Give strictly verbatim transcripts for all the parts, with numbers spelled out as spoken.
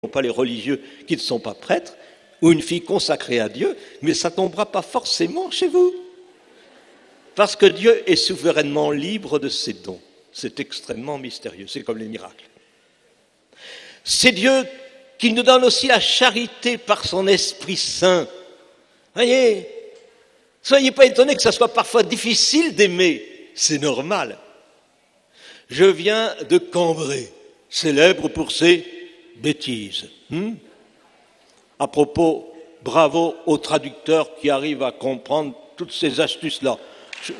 pas les religieux qui ne sont pas prêtres, ou une fille consacrée à Dieu, mais ça ne tombera pas forcément chez vous. Parce que Dieu est souverainement libre de ses dons. C'est extrêmement mystérieux, c'est comme les miracles. C'est Dieu qui nous donne aussi la charité par son Esprit Saint. Voyez, soyez pas étonnés que ça soit parfois difficile d'aimer, c'est normal. Je viens de Cambrai, célèbre pour ses bêtises. Hmm? À propos, bravo aux traducteurs qui arrivent à comprendre toutes ces astuces-là. Je...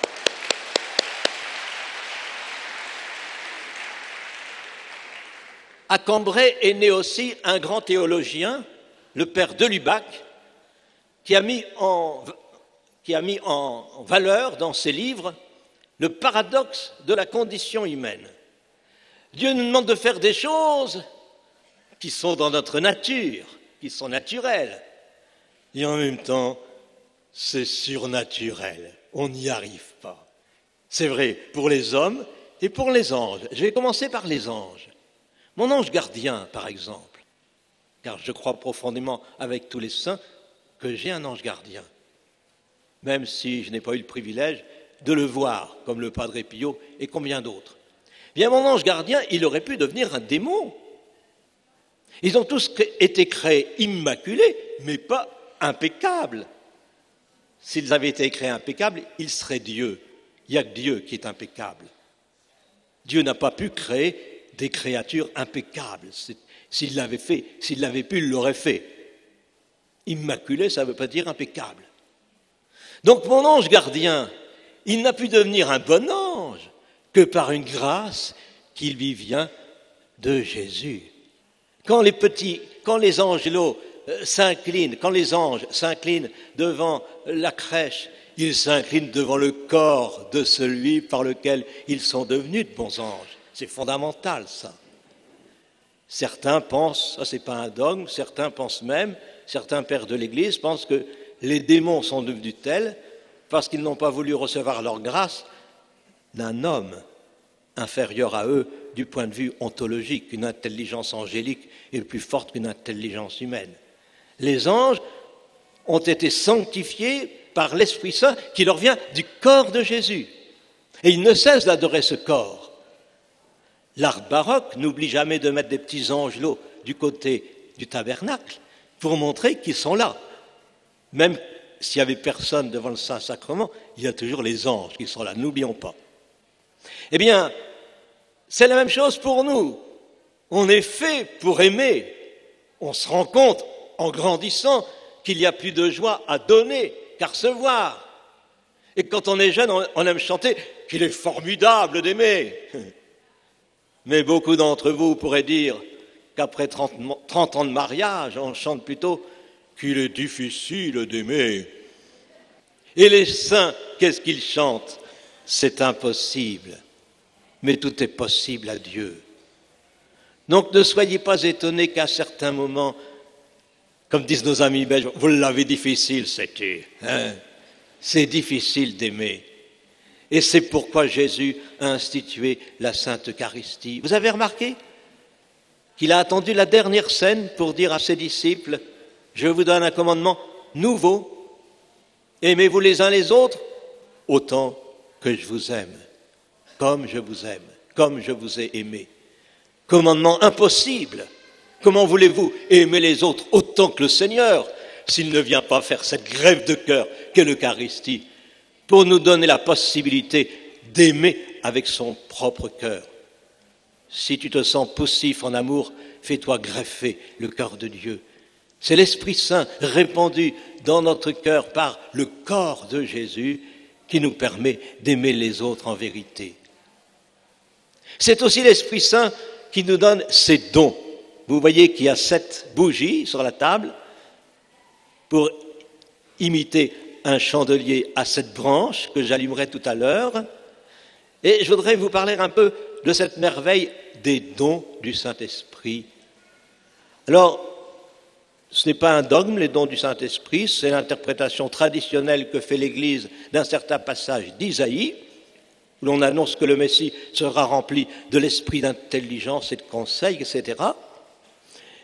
À Cambrai est né aussi un grand théologien, le père de Lubac, qui a mis en, qui a mis en valeur dans ses livres le paradoxe de la condition humaine. Dieu nous demande de faire des choses qui sont dans notre nature, qui sont naturelles, et en même temps, c'est surnaturel. On n'y arrive pas. C'est vrai pour les hommes et pour les anges. Je vais commencer par les anges. Mon ange gardien, par exemple, car je crois profondément avec tous les saints que j'ai un ange gardien, même si je n'ai pas eu le privilège de le voir, comme le Padre Pio et combien d'autres. Bien, mon ange gardien, il aurait pu devenir un démon. Ils ont tous été créés immaculés, mais pas impeccables. S'ils avaient été créés impeccables, ils seraient Dieu. Il n'y a que Dieu qui est impeccable. Dieu n'a pas pu créer des créatures impeccables. C'est, s'il l'avait fait, s'il l'avait pu, il l'aurait fait. Immaculé, ça ne veut pas dire impeccable. Donc mon ange gardien, il n'a pu devenir un bon ange que par une grâce qui lui vient de Jésus. Quand les petits, quand les angelots euh, s'inclinent, quand les anges s'inclinent devant la crèche, ils s'inclinent devant le corps de celui par lequel ils sont devenus de bons anges. C'est fondamental, ça. Certains pensent, ça c'est pas un dogme, certains pensent même, certains pères de l'Église pensent que les démons sont devenus tels parce qu'ils n'ont pas voulu recevoir leur grâce d'un homme inférieur à eux du point de vue ontologique. Une intelligence angélique est plus forte qu'une intelligence humaine. Les anges ont été sanctifiés par l'Esprit Saint qui leur vient du corps de Jésus. Et ils ne cessent d'adorer ce corps. L'art baroque n'oublie jamais de mettre des petits angelots du côté du tabernacle pour montrer qu'ils sont là. Même s'il n'y avait personne devant le Saint-Sacrement, il y a toujours les anges qui sont là, n'oublions pas. Eh bien, c'est la même chose pour nous. On est fait pour aimer. On se rend compte, en grandissant, qu'il y a plus de joie à donner qu'à recevoir. Et quand on est jeune, on aime chanter qu'il est formidable d'aimer. Mais beaucoup d'entre vous pourraient dire qu'après trente ans de mariage, on chante plutôt qu'il est difficile d'aimer. Et les saints, qu'est-ce qu'ils chantent? C'est impossible. Mais tout est possible à Dieu. Donc ne soyez pas étonnés qu'à certains moments, comme disent nos amis belges, vous l'avez difficile, c'était. Hein? C'est difficile d'aimer. Et c'est pourquoi Jésus a institué la Sainte Eucharistie. Vous avez remarqué qu'il a attendu la dernière scène pour dire à ses disciples, je vous donne un commandement nouveau, aimez-vous les uns les autres autant que je vous aime, comme je vous aime, comme je vous ai aimé. Commandement impossible. Comment voulez-vous aimer les autres autant que le Seigneur s'il ne vient pas faire cette grève de cœur qu'est l'Eucharistie pour nous donner la possibilité d'aimer avec son propre cœur. Si tu te sens poussif en amour, fais-toi greffer le cœur de Dieu. C'est l'Esprit Saint répandu dans notre cœur par le corps de Jésus qui nous permet d'aimer les autres en vérité. C'est aussi l'Esprit Saint qui nous donne ses dons. Vous voyez qu'il y a sept bougies sur la table pour imiter un chandelier à sept branches que j'allumerai tout à l'heure. Et je voudrais vous parler un peu de cette merveille des dons du Saint-Esprit. Alors, ce n'est pas un dogme, les dons du Saint-Esprit, c'est l'interprétation traditionnelle que fait l'Église d'un certain passage d'Isaïe, où l'on annonce que le Messie sera rempli de l'esprit d'intelligence et de conseil, et cetera.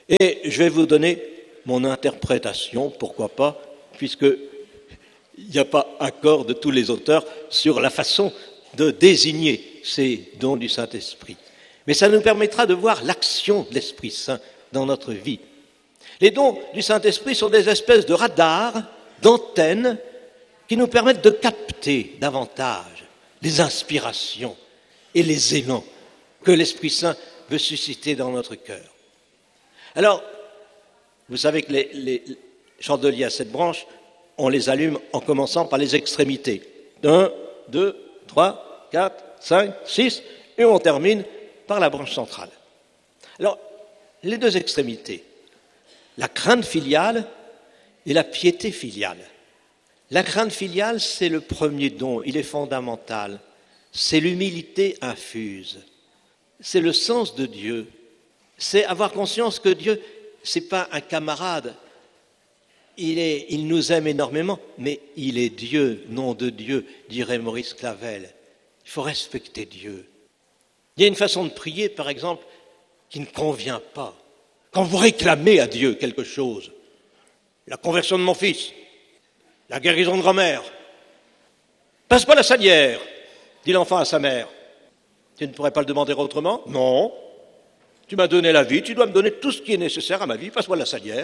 Et je vais vous donner mon interprétation, pourquoi pas, puisqu'il n'y a pas accord de tous les auteurs sur la façon de désigner ces dons du Saint-Esprit. Mais ça nous permettra de voir l'action de l'Esprit Saint dans notre vie. Les dons du Saint-Esprit sont des espèces de radars, d'antennes, qui nous permettent de capter davantage les inspirations et les élans que l'Esprit Saint veut susciter dans notre cœur. Alors, vous savez que les, les chandeliers à sept branches, on les allume en commençant par les extrémités. Un, deux, trois, quatre, cinq, six, et on termine par la branche centrale. Alors, les deux extrémités, la crainte filiale et la piété filiale. La crainte filiale, c'est le premier don, il est fondamental. C'est l'humilité infuse. C'est le sens de Dieu. C'est avoir conscience que Dieu, ce n'est pas un camarade. Il, est, il nous aime énormément, mais il est Dieu, nom de Dieu, dirait Maurice Clavel. Il faut respecter Dieu. Il y a une façon de prier, par exemple, qui ne convient pas. Quand vous réclamez à Dieu quelque chose, la conversion de mon fils, la guérison de grand-mère, passe pas la salière, dit l'enfant à sa mère. Tu ne pourrais pas le demander autrement? Non. Tu m'as donné la vie, tu dois me donner tout ce qui est nécessaire à ma vie, passe-moi la salière.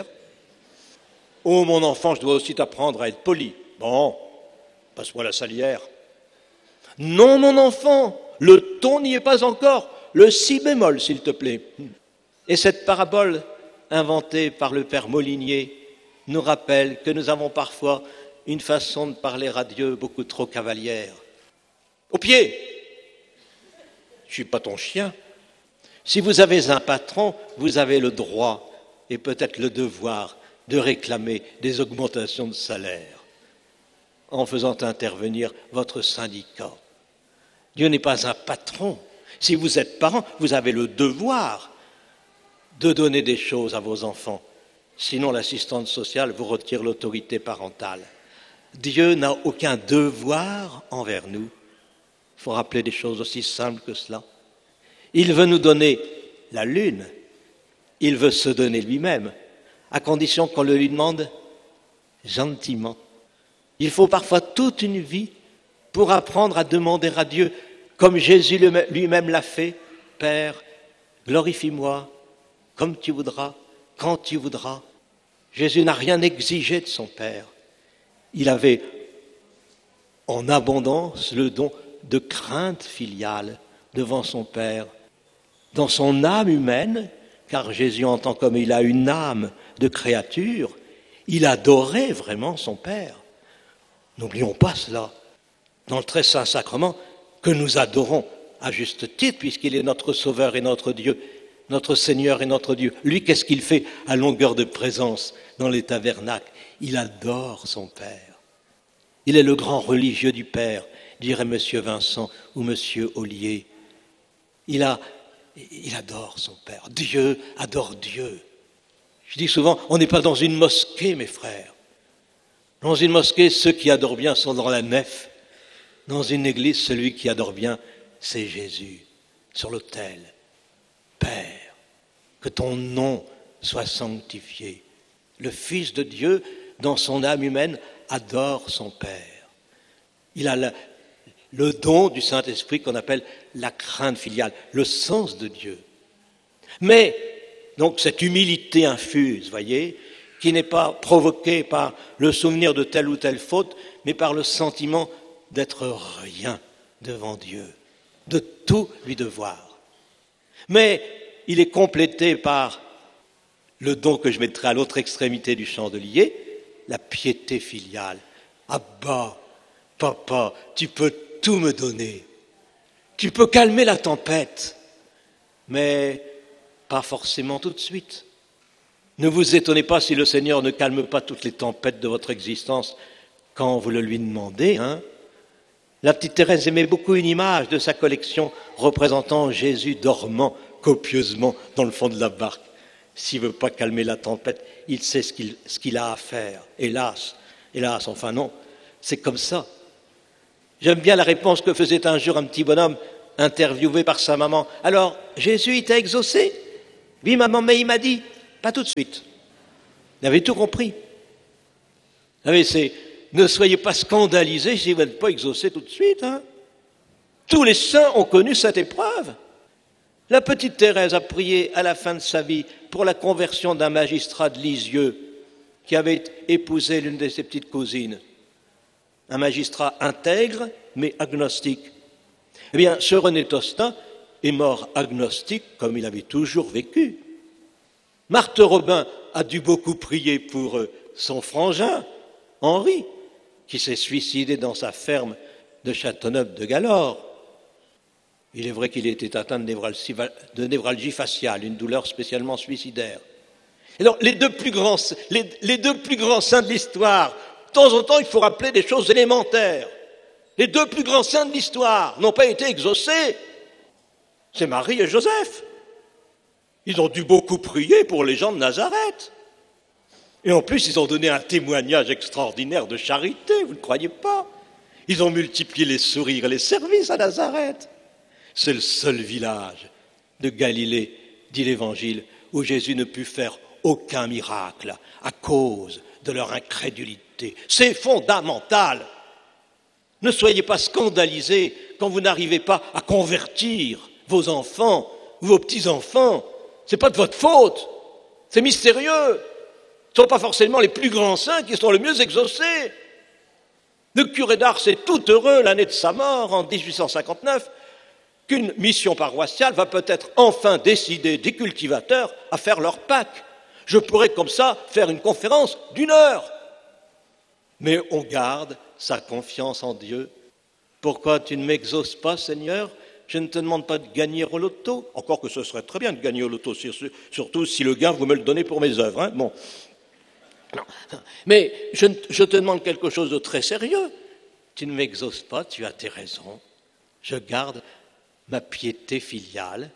Oh, mon enfant, je dois aussi t'apprendre à être poli. Bon, passe-moi la salière. Non, mon enfant, le ton n'y est pas encore, le si bémol, s'il te plaît. Et cette parabole inventée par le père Molinier nous rappelle que nous avons parfois une façon de parler à Dieu beaucoup trop cavalière. Au pied! Je ne suis pas ton chien. Si vous avez un patron, vous avez le droit et peut-être le devoir de réclamer des augmentations de salaire en faisant intervenir votre syndicat. Dieu n'est pas un patron. Si vous êtes parent, vous avez le devoir de donner des choses à vos enfants. Sinon, l'assistante sociale vous retire l'autorité parentale. Dieu n'a aucun devoir envers nous. Il faut rappeler des choses aussi simples que cela. Il veut nous donner la lune. Il veut se donner lui-même, à condition qu'on le lui demande gentiment. Il faut parfois toute une vie pour apprendre à demander à Dieu, comme Jésus lui-même l'a fait, « Père, glorifie-moi, comme tu voudras, quand tu voudras. » Jésus n'a rien exigé de son Père. Il avait en abondance le don de crainte filiale devant son Père. Dans son âme humaine, car Jésus en tant qu'homme, il a une âme de créature, il adorait vraiment son Père. N'oublions pas cela. Dans le très saint sacrement, que nous adorons à juste titre, puisqu'il est notre Sauveur et notre Dieu, notre Seigneur et notre Dieu. Lui, qu'est-ce qu'il fait à longueur de présence dans les tabernacles? Il adore son Père. Il est le grand religieux du Père, dirait M. Vincent ou M. Ollier. Il, a, il adore son Père. Dieu adore Dieu. Je dis souvent, on n'est pas dans une mosquée, mes frères. Dans une mosquée, ceux qui adorent bien sont dans la nef. Dans une église, celui qui adore bien, c'est Jésus, sur l'autel. Père, que ton nom soit sanctifié. Le Fils de Dieu, dans son âme humaine, adore son Père. Il a le, le don du Saint-Esprit qu'on appelle la crainte filiale, le sens de Dieu. Mais, donc, cette humilité infuse, voyez, qui n'est pas provoquée par le souvenir de telle ou telle faute, mais par le sentiment d'être rien devant Dieu, de tout lui devoir. Mais il est complété par le don que je mettrai à l'autre extrémité du chandelier, la piété filiale. Abba, papa, tu peux tout me donner. Tu peux calmer la tempête, mais pas forcément tout de suite. Ne vous étonnez pas si le Seigneur ne calme pas toutes les tempêtes de votre existence quand vous le lui demandez, hein. La petite Thérèse aimait beaucoup une image de sa collection représentant Jésus dormant copieusement dans le fond de la barque. S'il ne veut pas calmer la tempête, il sait ce qu'il, ce qu'il a à faire. Hélas, hélas, enfin non, c'est comme ça. J'aime bien la réponse que faisait un jour un petit bonhomme interviewé par sa maman. Alors, Jésus, il t'a exaucé? Oui, maman, mais il m'a dit, Pas tout de suite. Vous avez tout compris. Vous savez, c'est, ne soyez pas scandalisés si vous n'êtes pas exaucés tout de suite. Hein. Tous les saints ont connu cette épreuve. La petite Thérèse a prié à la fin de sa vie pour la conversion d'un magistrat de Lisieux qui avait épousé l'une de ses petites cousines. Un magistrat intègre, mais agnostique. Eh bien, ce René Tostin est mort agnostique comme il avait toujours vécu. Marthe Robin a dû beaucoup prier pour son frangin, Henri, qui s'est suicidé dans sa ferme de Châteauneuf-de-Galore. Il est vrai qu'il était atteint de névralgie, de névralgie faciale, une douleur spécialement suicidaire. Et donc, les deux plus grands, les, les deux plus grands saints de l'histoire, de temps en temps, il faut rappeler des choses élémentaires. Les deux plus grands saints de l'histoire n'ont pas été exaucés. C'est Marie et Joseph. Ils ont dû beaucoup prier pour les gens de Nazareth. Et en plus, ils ont donné un témoignage extraordinaire de charité, vous ne croyez pas? Ils ont multiplié les sourires et les services à Nazareth. C'est le seul village de Galilée, dit l'Évangile, où Jésus ne put faire aucun miracle à cause de leur incrédulité. C'est fondamental. Ne soyez pas scandalisés quand vous n'arrivez pas à convertir vos enfants, vos petits-enfants. Ce n'est pas de votre faute. C'est mystérieux. Ce ne sont pas forcément les plus grands saints qui sont le mieux exaucés. Le curé d'Ars est tout heureux l'année de sa mort, en dix-huit cent cinquante-neuf, qu'une mission paroissiale va peut-être enfin décider des cultivateurs à faire leur Pâques. Je pourrais comme ça faire une conférence d'une heure. Mais on garde sa confiance en Dieu. Pourquoi tu ne m'exauces pas, Seigneur? Je ne te demande pas de gagner au loto, encore que ce serait très bien de gagner au loto, surtout si le gain, vous me le donnez pour mes œuvres. Hein. Bon. Non. Mais je, je te demande quelque chose de très sérieux. Tu ne m'exauces pas, tu as tes raisons. Je garde ma piété filiale.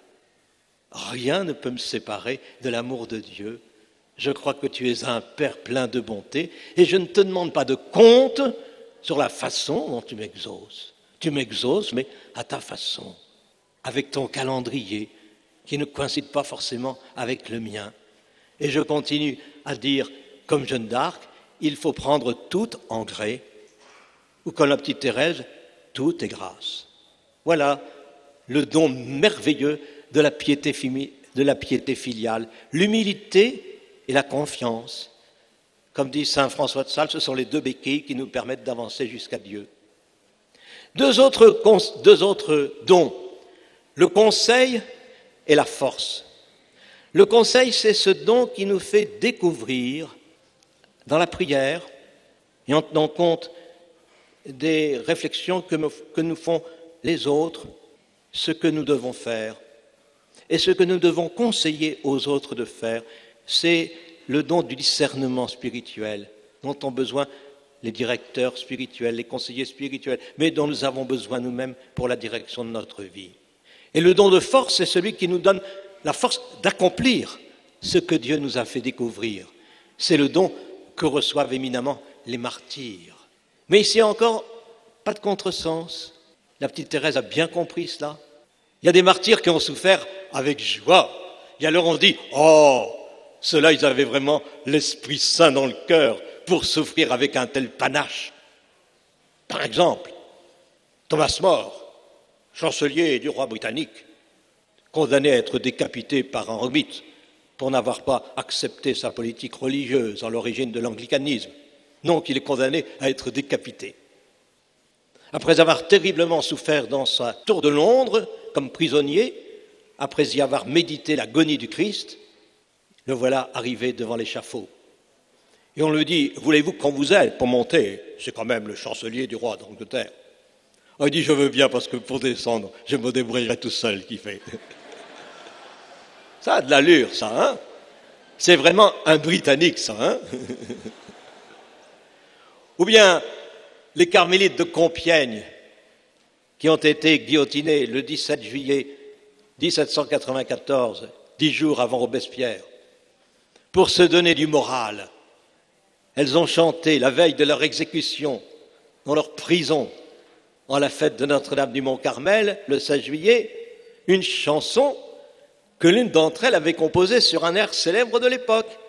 Rien ne peut me séparer de l'amour de Dieu. Je crois que tu es un Père plein de bonté et je ne te demande pas de compte sur la façon dont tu m'exauces. Tu m'exauces, mais à ta façon, avec ton calendrier qui ne coïncide pas forcément avec le mien. Et je continue à dire, comme Jeanne d'Arc, il faut prendre tout en gré, ou comme la petite Thérèse, tout est grâce. Voilà le don merveilleux de la piété, de la piété filiale, l'humilité et la confiance. Comme dit saint François de Sales, ce sont les deux béquilles qui nous permettent d'avancer jusqu'à Dieu. Deux autres, deux autres dons, le conseil et la force. Le conseil, c'est ce don qui nous fait découvrir dans la prière et en tenant compte des réflexions que, me, que nous font les autres, ce que nous devons faire et ce que nous devons conseiller aux autres de faire. C'est le don du discernement spirituel dont ont besoin les directeurs spirituels, les conseillers spirituels, mais dont nous avons besoin nous-mêmes pour la direction de notre vie. Et le don de force, c'est celui qui nous donne la force d'accomplir ce que Dieu nous a fait découvrir. C'est le don que reçoivent éminemment les martyrs. Mais ici encore, pas de contresens. La petite Thérèse a bien compris cela. Il y a des martyrs qui ont souffert avec joie. Et alors on dit, oh, ceux-là, ils avaient vraiment l'Esprit Saint dans le cœur pour souffrir avec un tel panache. Par exemple, Thomas More, chancelier du roi britannique, condamné à être décapité par un ermite pour n'avoir pas accepté sa politique religieuse à l'origine de l'anglicanisme. Non, qu'il est condamné à être décapité. Après avoir terriblement souffert dans sa tour de Londres, comme prisonnier, après y avoir médité l'agonie du Christ, le voilà arrivé devant l'échafaud. Et on lui dit, voulez-vous qu'on vous aide pour monter? C'est quand même le chancelier du roi d'Angleterre. Il dit, je veux bien parce que pour descendre, je me débrouillerai tout seul, qui fait. Ça a de l'allure, ça, hein? C'est vraiment un Britannique, ça, hein? Ou bien les carmélites de Compiègne, qui ont été guillotinés le dix-sept juillet mille sept cent quatre-vingt-quatorze, dix jours avant Robespierre, pour se donner du moral. Elles ont chanté la veille de leur exécution dans leur prison, en la fête de Notre-Dame du Mont-Carmel, le seize juillet, une chanson que l'une d'entre elles avait composé sur un air célèbre de l'époque.